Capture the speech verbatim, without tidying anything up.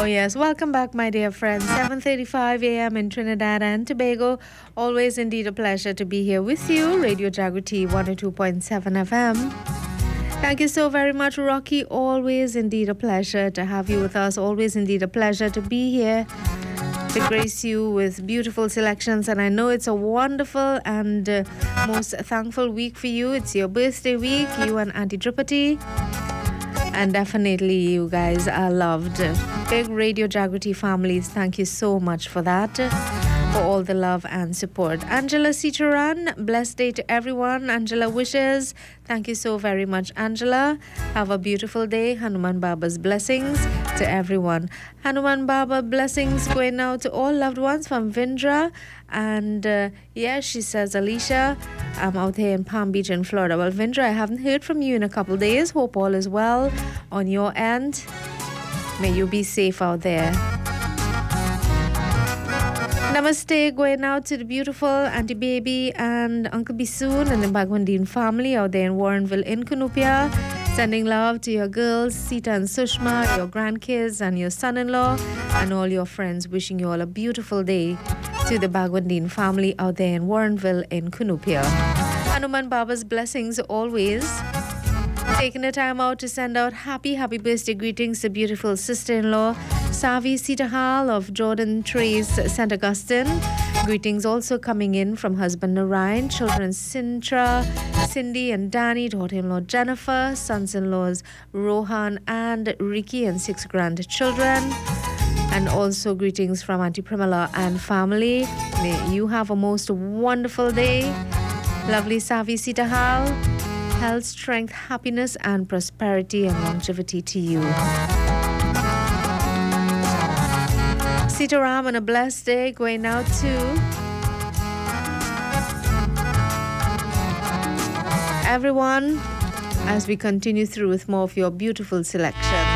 Oh yes, welcome back my dear friends. seven thirty-five a.m. in Trinidad and Tobago. Always indeed a pleasure to be here with you. Radio Jagriti one oh two point seven F M. Thank you so very much, Rocky. Always indeed a pleasure to have you with us. Always indeed a pleasure to be here to grace you with beautiful selections. And I know it's a wonderful and uh, most thankful week for you. It's your birthday week, you and Auntie Drupati. And definitely you guys are loved. Big Radio Jagriti families, thank you so much for that, for all the love and support. Angela Sitaran, blessed day to everyone. Angela wishes, thank you so very much, Angela. Have a beautiful day. Hanuman Baba's blessings to everyone. Hanuman Baba blessings going out to all loved ones from Vindra. And uh, yeah, she says, Alicia, I'm out here in Palm Beach in Florida. Well, Vindra, I haven't heard from you in a couple days. Hope all is well on your end. May you be safe out there. Namaste going out to the beautiful Auntie Baby and Uncle Bisoon and the Bagwandine family out there in Warrenville in Cunupia. Sending love to your girls, Sita and Sushma, your grandkids and your son-in-law and all your friends. Wishing you all a beautiful day. To the Bagwandine family out there in Warrenville in Cunupia. Hanuman Baba's blessings always. Taking the time out to send out happy, happy birthday greetings to beautiful sister-in-law Savi Sitahal of Jordan Trace, Saint Augustine. Greetings also coming in from husband Narayan, children Sintra, Cindy and Danny, daughter-in-law Jennifer, sons-in-laws Rohan and Ricky and six grandchildren. And also greetings from Auntie Primala and family. May you have a most wonderful day. Lovely Savi Sitahal. Health, strength, happiness and prosperity and longevity to you. Sitaram on a blessed day going out to everyone as we continue through with more of your beautiful selections.